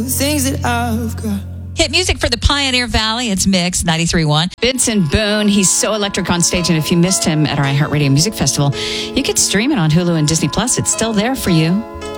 the things that I've got. Hit music for the Pioneer Valley. It's Mix 93.1. Benson Boone, he's so electric on stage, and if you missed him at our iHeartRadio Music Festival, you could stream it on Hulu and Disney Plus. It's still there for you.